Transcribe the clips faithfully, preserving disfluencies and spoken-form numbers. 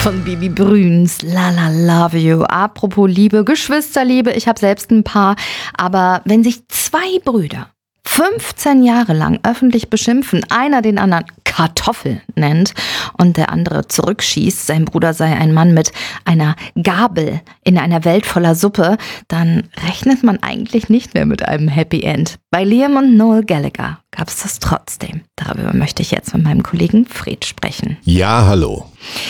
von Bibi Bruns, La La Love You. Apropos Liebe, Geschwisterliebe, ich habe selbst ein paar. Aber wenn sich zwei Brüder fünfzehn Jahre lang öffentlich beschimpfen, einer den anderen Kartoffel nennt und der andere zurückschießt, sein Bruder sei ein Mann mit einer Gabel in einer Welt voller Suppe, dann rechnet man eigentlich nicht mehr mit einem Happy End. Bei Liam und Noel Gallagher gab es das trotzdem. Darüber möchte ich jetzt mit meinem Kollegen Fred sprechen. Ja, hallo.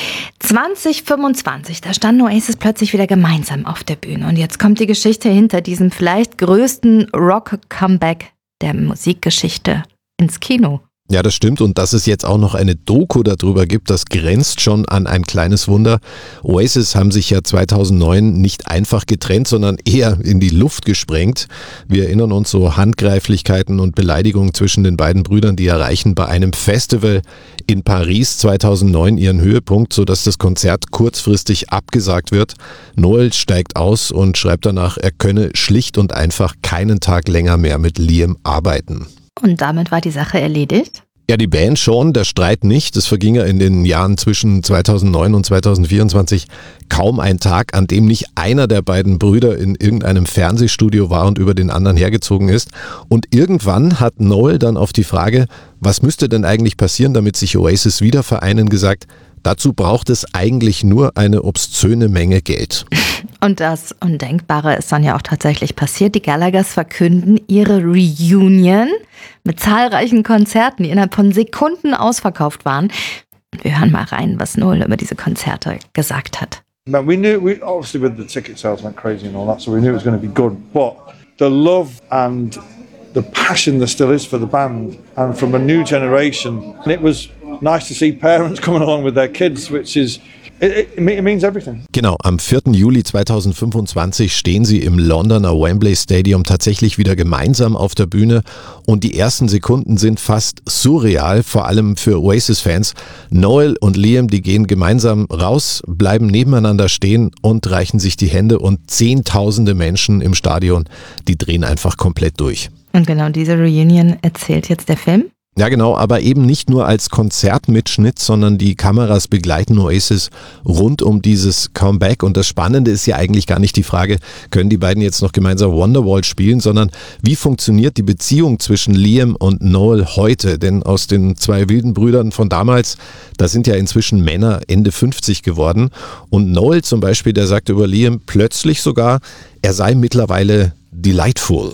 zwanzig fünfundzwanzig, da standen Oasis plötzlich wieder gemeinsam auf der Bühne. Und jetzt kommt die Geschichte hinter diesem vielleicht größten Rock-Comeback der Musikgeschichte ins Kino. Ja, das stimmt. Und dass es jetzt auch noch eine Doku darüber gibt, das grenzt schon an ein kleines Wunder. Oasis haben sich ja zweitausendneun nicht einfach getrennt, sondern eher in die Luft gesprengt. Wir erinnern uns, so Handgreiflichkeiten und Beleidigungen zwischen den beiden Brüdern, die erreichen bei einem Festival in Paris zweitausendneun ihren Höhepunkt, sodass das Konzert kurzfristig abgesagt wird. Noel steigt aus und schreibt danach, er könne schlicht und einfach keinen Tag länger mehr mit Liam arbeiten. Und damit war die Sache erledigt? Ja, die Band schon, der Streit nicht. Es verging ja in den Jahren zwischen zweitausendneun und zweitausendvierundzwanzig kaum ein Tag, an dem nicht einer der beiden Brüder in irgendeinem Fernsehstudio war und über den anderen hergezogen ist. Und irgendwann hat Noel dann auf die Frage, was müsste denn eigentlich passieren, damit sich Oasis wieder vereinen, gesagt, dazu braucht es eigentlich nur eine obszöne Menge Geld. Und das Undenkbare ist dann ja auch tatsächlich passiert. Die Gallaghers verkünden ihre Reunion mit zahlreichen Konzerten, die innerhalb von Sekunden ausverkauft waren. Wir hören mal rein, was Noel über diese Konzerte gesagt hat. But we knew, we obviously with the ticket sales went crazy and all that, so we knew it was going to be good. But the love and the passion there still is for the band and from a new generation. And it was nice to see parents coming along with their kids, which is, it, it means everything. Genau, am vierten Juli zweitausendfünfundzwanzig stehen sie im Londoner Wembley Stadium tatsächlich wieder gemeinsam auf der Bühne und die ersten Sekunden sind fast surreal, vor allem für Oasis-Fans. Noel und Liam, die gehen gemeinsam raus, bleiben nebeneinander stehen und reichen sich die Hände und zehntausende Menschen im Stadion, die drehen einfach komplett durch. Und genau diese Reunion erzählt jetzt der Film? Ja genau, aber eben nicht nur als Konzertmitschnitt, sondern die Kameras begleiten Oasis rund um dieses Comeback. Und das Spannende ist ja eigentlich gar nicht die Frage, können die beiden jetzt noch gemeinsam Wonderwall spielen, sondern wie funktioniert die Beziehung zwischen Liam und Noel heute? Denn aus den zwei wilden Brüdern von damals, da sind ja inzwischen Männer Ende fünfzig geworden. Und Noel zum Beispiel, der sagte über Liam plötzlich sogar, er sei mittlerweile delightful.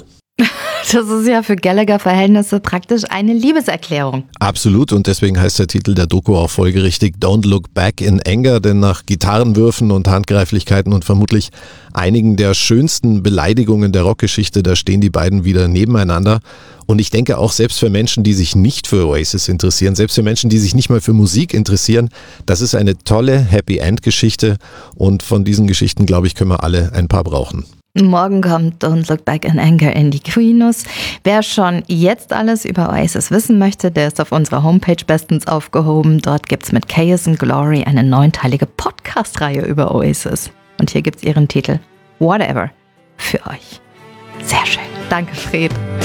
Das ist ja für Gallagher-Verhältnisse praktisch eine Liebeserklärung. Absolut, und deswegen heißt der Titel der Doku auch folgerichtig Don't Look Back in Anger, denn nach Gitarrenwürfen und Handgreiflichkeiten und vermutlich einigen der schönsten Beleidigungen der Rockgeschichte, da stehen die beiden wieder nebeneinander. Und ich denke auch selbst für Menschen, die sich nicht für Oasis interessieren, selbst für Menschen, die sich nicht mal für Musik interessieren, das ist eine tolle Happy-End-Geschichte und von diesen Geschichten, glaube ich, können wir alle ein paar brauchen. Morgen kommt Don't Look Back in Anger in die Kinos. Wer schon jetzt alles über Oasis wissen möchte, der ist auf unserer Homepage bestens aufgehoben. Dort gibt's mit Chaos and Glory eine neunteilige Podcast-Reihe über Oasis. Und hier gibt's ihren Titel Whatever für euch. Sehr schön. Danke, Fred.